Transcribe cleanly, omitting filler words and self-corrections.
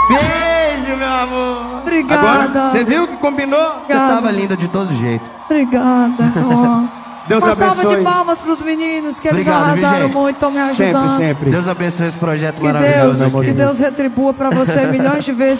Beijo, meu amor. Obrigada. Agora, você viu que combinou? Obrigada. Você tava linda de todo jeito. Obrigada. Ó. Deus Uma abençoe. salva de palmas pros meninos, que eles Obrigado, arrasaram Vigente. muito, estão me ajudando. Sempre. Deus abençoe esse projeto Que maravilhoso. Deus retribua pra você milhões de vezes.